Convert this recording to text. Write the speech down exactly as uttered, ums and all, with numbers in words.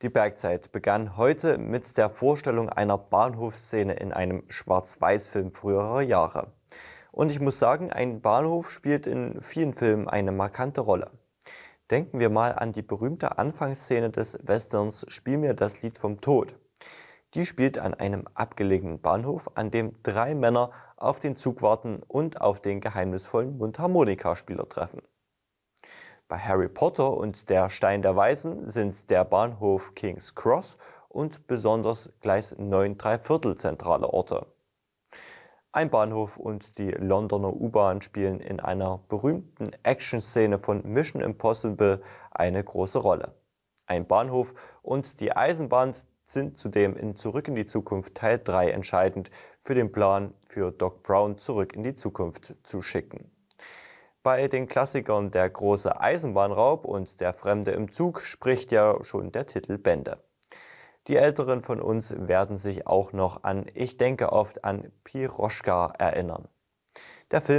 Die Bergzeit begann heute mit der Vorstellung einer Bahnhofsszene in einem Schwarz-Weiß-Film früherer Jahre. Und ich muss sagen, ein Bahnhof spielt in vielen Filmen eine markante Rolle. Denken wir mal an die berühmte Anfangsszene des Westerns Spiel mir das Lied vom Tod. Die spielt an einem abgelegenen Bahnhof, an dem drei Männer auf den Zug warten und auf den geheimnisvollen Mundharmonikaspieler treffen. Bei Harry Potter und der Stein der Weisen sind der Bahnhof King's Cross und besonders Gleis neun Dreiviertel zentrale Orte. Ein Bahnhof und die Londoner U-Bahn spielen in einer berühmten Action-Szene von Mission Impossible eine große Rolle. Ein Bahnhof und die Eisenbahn sind zudem in Zurück in die Zukunft Teil drei entscheidend für den Plan, für Doc Brown zurück in die Zukunft zu schicken. Bei den Klassikern Der große Eisenbahnraub und Der Fremde im Zug spricht ja schon der Titel Bände. Die Älteren von uns werden sich auch noch an Ich denke oft an Piroschka erinnern. Der Film